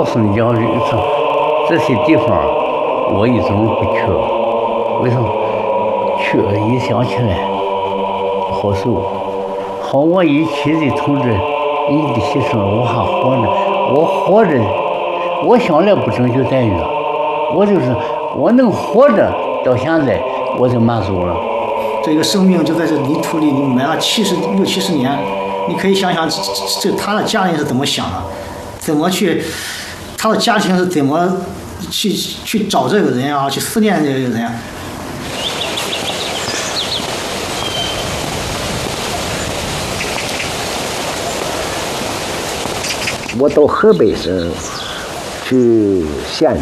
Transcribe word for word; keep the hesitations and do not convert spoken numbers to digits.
诉你要这些地方我一种不去，为什么？去一想起来不好受。好，我一起的同志，你的牺牲，我还活着，我活着，我想来不争就待遇，我就是我能活着到现在，我就满足了。 这个生命就在这泥土里，你埋了七十六七十年，你可以想想这这他的家人是怎么想的，怎么去，他的家庭是怎么去去找这个人啊，去思念这个人。 我到河北省去县